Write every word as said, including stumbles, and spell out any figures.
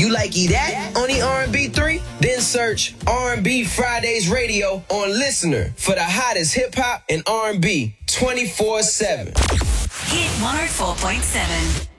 You like that on the R and B three? Then search R and B Fridays Radio on Listener for the hottest hip-hop and R and B twenty-four seven. Hit one oh four point seven.